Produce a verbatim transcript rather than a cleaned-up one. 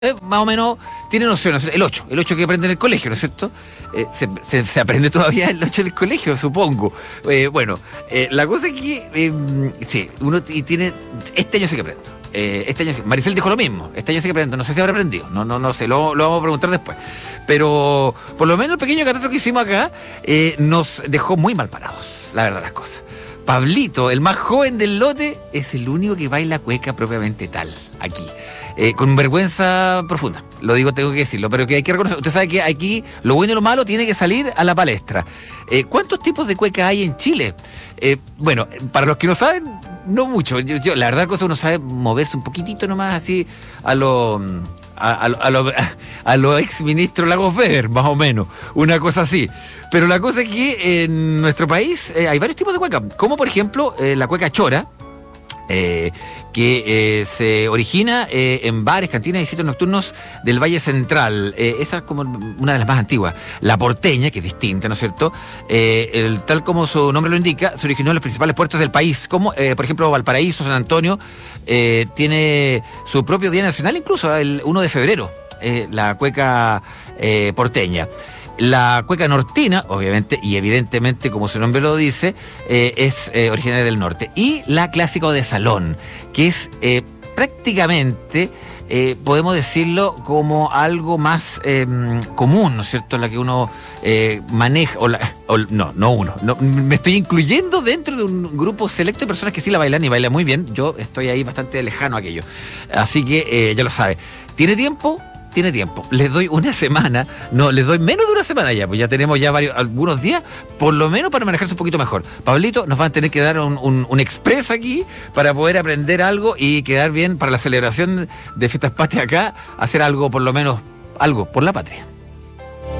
Eh, más o menos tiene nociones, el ocho, el ocho que aprende en el colegio, ¿no es cierto? Eh, se, se, se aprende todavía el ocho en el colegio, supongo. Eh, bueno, eh, la cosa es que, eh, sí, uno y tiene, este año sí que aprendo. Eh, este año sí. Maricel dijo lo mismo, este año sí que aprendo, no sé si habrá aprendido, no, no, no sé, lo, lo vamos a preguntar después. Pero por lo menos el pequeño catastro que hicimos acá eh, nos dejó muy mal parados, la verdad las cosas. Pablito, el más joven del lote, es el único que baila cueca propiamente tal, aquí. Eh, con vergüenza profunda, lo digo, tengo que decirlo, pero que hay que reconocer. Usted sabe que aquí lo bueno y lo malo tiene que salir a la palestra. Eh, ¿Cuántos tipos de cueca hay en Chile? Eh, bueno, para los que no saben, no mucho. Yo, yo, la verdad, cosa uno sabe moverse un poquitito nomás así a lo... a, a, a lo, a lo ex ministro Lagos Weber, más o menos, una cosa así. Pero la cosa es que en nuestro país eh, hay varios tipos de cueca, como por ejemplo eh, la cueca chora, Eh, que eh, se origina eh, en bares, cantinas y sitios nocturnos del Valle Central. Eh, esa es como una de las más antiguas. La porteña, que es distinta, ¿no es cierto? Eh, el, tal como su nombre lo indica, se originó en los principales puertos del país, como eh, por ejemplo Valparaíso, San Antonio. Eh, tiene su propio día nacional, incluso el uno de febrero, eh, la cueca eh, porteña. La cueca nortina, obviamente, y evidentemente, como su nombre lo dice, eh, es eh, originaria del norte. Y la clásico de salón, que es eh, prácticamente, eh, podemos decirlo, como algo más eh, común, ¿no es cierto?, la que uno eh, maneja, o, la, o no, no uno, no, me estoy incluyendo dentro de un grupo selecto de personas que sí la bailan y bailan muy bien. Yo estoy ahí bastante lejano a aquello. Así que eh, ya lo sabe. ¿Tiene tiempo? Tiene tiempo. Les doy una semana, no, les doy menos de una semana ya, pues ya tenemos ya varios, algunos días, por lo menos para manejarse un poquito mejor. Pablito, nos van a tener que dar un, un, un express aquí para poder aprender algo y quedar bien para la celebración de Fiestas Patrias acá, hacer algo, por lo menos, algo por la patria.